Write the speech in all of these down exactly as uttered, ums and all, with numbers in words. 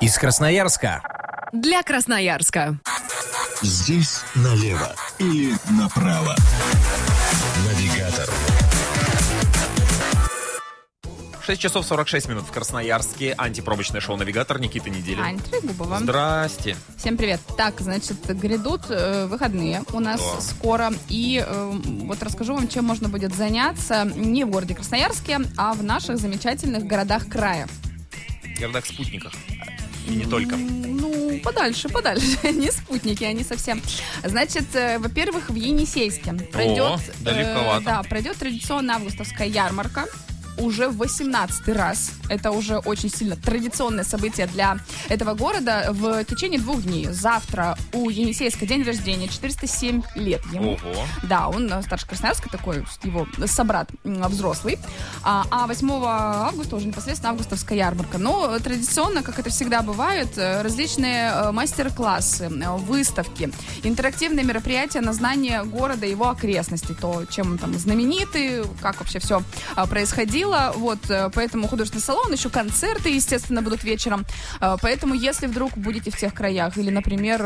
Из Красноярска. Для Красноярска. Здесь налево или направо. Навигатор. шесть часов сорок шесть минут в Красноярске. Антипробочное шоу «Навигатор». Никита Неделин. Ань Трегубова. Здрасте. Всем привет. Так, значит, грядут э, выходные у нас О. скоро. И э, вот расскажу вам, чем можно будет заняться не в городе Красноярске, а в наших замечательных городах края. В городах-спутниках. И не только. Ну, подальше, подальше. Не спутники, они совсем. Значит, э, во-первых, в Енисейске пройдет, далековато. э, да, пройдет традиционная августовская ярмарка. Уже в восемнадцатый раз. Это уже очень сильно традиционное событие для этого города. В течение двух дней. Завтра у Енисейска день рождения, четыреста семь лет ему. Ого. Да, он старше Красноярска, такой его собрат взрослый. А, а восьмого августа уже непосредственно августовская ярмарка. Но традиционно, как это всегда бывает, различные мастер-классы, выставки, интерактивные мероприятия на знание города и его окрестностей. То, чем он там знаменитый, как вообще все происходило. Вот, поэтому художественный салон, еще концерты, естественно, будут вечером. Поэтому, если вдруг будете в тех краях, или, например,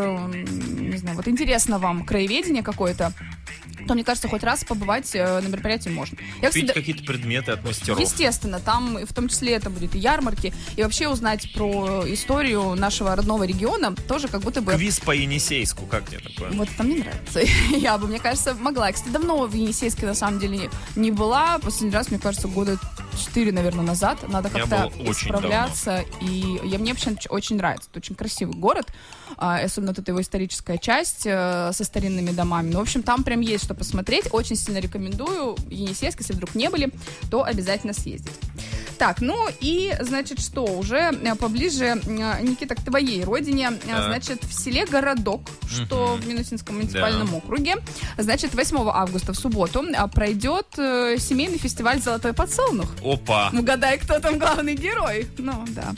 не знаю, вот интересно вам краеведение какое-то, то, мне кажется, хоть раз побывать на мероприятии можно. Я, Купить кстати, какие-то предметы от мастеров. естественно, там в том числе это будет и ярмарки, и вообще узнать про историю нашего родного региона тоже как будто бы... Квиз по Енисейску, как тебе такое? Вот это мне нравится. Я бы, мне кажется, могла. Я, кстати, давно в Енисейске, на самом деле, не была. Последний раз, мне кажется, года четыре, наверное, назад. Надо Я как-то был очень исправляться. И я, мне вообще очень нравится. Это очень красивый город. А, особенно вот эта его историческая часть а, со старинными домами. Ну, в общем, там прям есть что посмотреть. Очень сильно рекомендую. Енисейск, если вдруг не были, то обязательно съездить. Так, ну и, значит, что, уже поближе, Никита, к твоей родине, Так. значит, в селе Городок, что Мгм. в Минусинском муниципальном Да. округе, значит, восьмого августа в субботу пройдет э, семейный фестиваль «Золотой подсолнух». Опа! Угадай, кто там главный герой. Ну, да.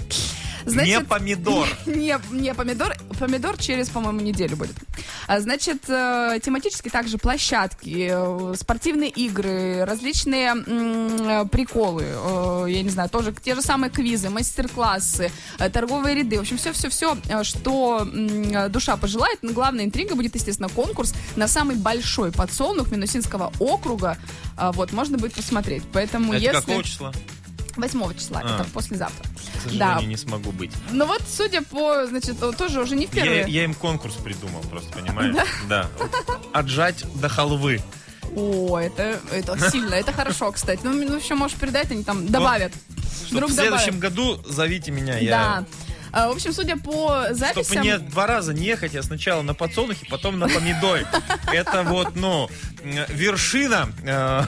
Не помидор. Не, не помидор. Помидор через, по-моему, неделю будет. А, Значит, э, тематически также площадки, э, спортивные игры, различные м, приколы, э, я не знаю, тоже те же самые квизы, мастер-классы, э, торговые ряды. В общем, все-все-все, что м, душа пожелает. Но главная интрига будет, естественно, конкурс на самый большой подсолнух Минусинского округа. А, Вот, можно будет посмотреть. Поэтому, Это если... какого числа? восьмого числа, А. это послезавтра. К сожалению, Да. не смогу быть. Ну вот, судя по, значит, тоже уже не в первый. Я, я им конкурс придумал, просто, понимаешь? Да. Отжать до халвы. О, это, это сильно, это хорошо, кстати. Ну, ну, еще можешь передать, они там добавят. Чтоб Вдруг в следующем году зовите меня. Да. Я... А, В общем, судя по Чтобы записям... не два раза не ехать, я сначала на подсолнухе, потом на помидоре. Это вот, ну, вершина э,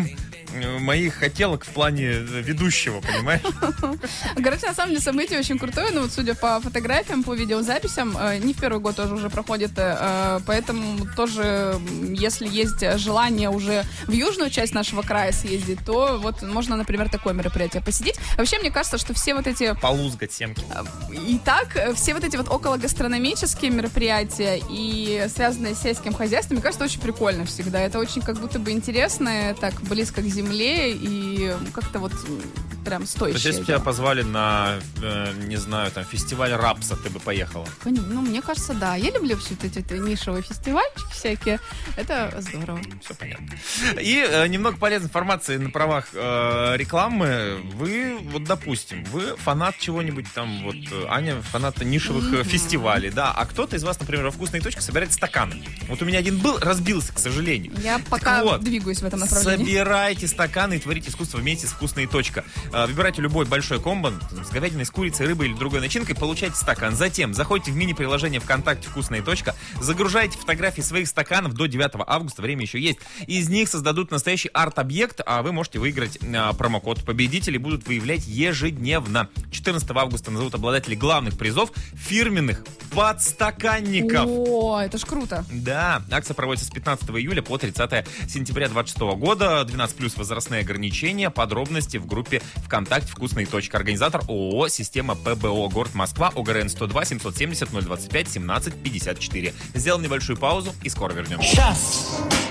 моих хотелок в плане ведущего, понимаешь? Короче, на самом деле событие очень крутое, но вот судя по фотографиям, по видеозаписям, э, не в первый год тоже уже проходит, э, поэтому тоже, м, если есть желание уже в южную часть нашего края съездить, то вот можно, например, такое мероприятие посетить. Вообще, мне кажется, что все вот эти... Полузгать семки. И так, э, все вот эти вот окологастрономические мероприятия и связанные с сельским хозяйством, мне кажется, очень прикольно всегда. Это очень как будто бы интересно, так близко к земле и как-то вот м, прям То есть, стоящее. если бы тебя позвали на, э, не знаю, там, фестиваль рапса, ты бы поехала? Пон- Ну, мне кажется, да. Я люблю все эти, эти нишевые фестивальчики всякие. Это здорово. Все понятно. И э, немного полезной информации на правах э, рекламы. Вы, вот, допустим, вы фанат чего-нибудь там, вот, э, Аня фанат нишевых mm-hmm. фестивалей, да, а кто-то из вас, например, во «Вкусной точке» собирает стаканы. Вот у меня один был, разбился, к сожалению. Я Так пока вот, двигаюсь в этом направлении. собирайте стаканы и творите искусство вместе с «Вкусной точка». Э, Выбирайте любой большой комбо с говядиной, с курицей, рыбой или другой начинкой, получайте стакан. Затем заходите в мини-приложение ВКонтакте «Вкусная точка», загружайте фотографии своих стаканов до девятого августа, время еще есть. Из них создадут настоящий арт-объект, а вы можете выиграть а, промокод. Победителей будут выявлять ежедневно. четырнадцатого августа назовут обладателей главных призов фирменных подстаканников. О, это ж круто. Да, акция проводится с пятнадцатого июля по тридцатого сентября двадцать шестого года. двенадцать плюс возрастные ограничения. Подробности в группе ВКонтакте «Вкусная точка». Организатор ООО «Система ПБО. Город Москва». ОГРН сто два семьсот семьдесят ноль двадцать пять семнадцать пятьдесят четыре. Сделаем небольшую паузу и скоро вернемся. Сейчас